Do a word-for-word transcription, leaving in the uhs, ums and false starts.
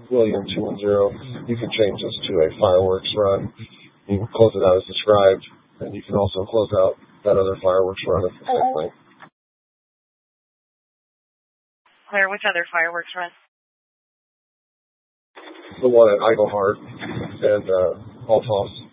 William two one zero, you can change this to a fireworks run. You can close it out as described, and you can also close out that other fireworks run at the same point. Claire, which other fireworks run? The one at Eichelhart and uh, Althoff's.